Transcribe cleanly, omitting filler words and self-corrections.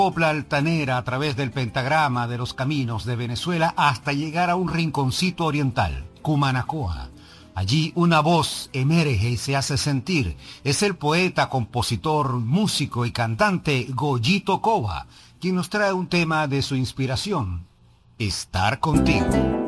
Copla altanera a través del pentagrama de los caminos de Venezuela hasta llegar a un rinconcito oriental, Cumanacoa. Allí una voz emerge y se hace sentir. Es el poeta, compositor, músico y cantante Goyito Cova, quien nos trae un tema de su inspiración, Estar Contigo.